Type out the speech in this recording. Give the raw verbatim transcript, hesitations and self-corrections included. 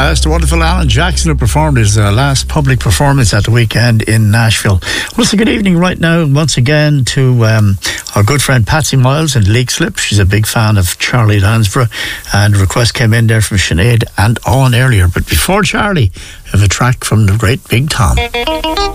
Yes, the wonderful Alan Jackson, who performed his uh, last public performance at the weekend in Nashville. Well, it's a good evening right now once again to um, our good friend Patsy Miles in Leixlip. She's a big fan of Charlie Lansborough, and a request came in there from Sinead and on earlier. But before Charlie, I have a track from the great Big Tom.